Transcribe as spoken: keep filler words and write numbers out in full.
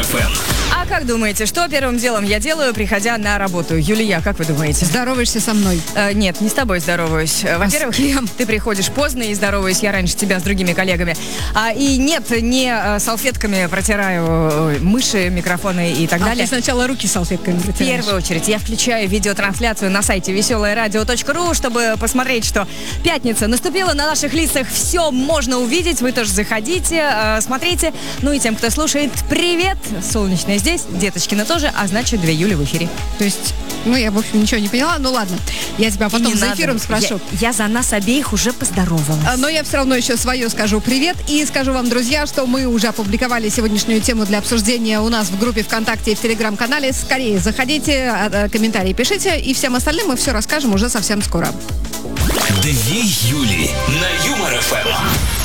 эф эм. А как думаете, что первым делом я делаю, приходя на работу? Юлия, как вы думаете? Здороваешься со мной? Э, нет, не с тобой здороваюсь. Во-первых, а с кем? ты приходишь поздно и здороваюсь я раньше тебя с другими коллегами. А, и нет, не а, салфетками протираю мыши, микрофоны и так а далее. ты сначала руки салфетками протираешь? В первую очередь я включаю видеотрансляцию на сайте веселое радио точка ру, чтобы посмотреть, что пятница наступила, на наших лицах все можно увидеть. Вы тоже заходите, э, смотрите. Ну и тем, кто слушает, привет! Солнечная здесь, Деточкина тоже, а значит, две Юли в эфире. То есть, ну я, в общем, ничего не поняла. Ну ладно, я тебя потом Не за надо. эфиром спрошу. Я, я за нас обеих уже поздоровалась. А, Но я все равно еще свое скажу привет. И скажу вам, друзья, что мы уже опубликовали сегодняшнюю тему для обсуждения у нас в группе ВКонтакте и в Телеграм-канале. Скорее заходите, комментарии пишите. И всем остальным мы все расскажем уже совсем скоро. Две Юли на Юмор эф эм.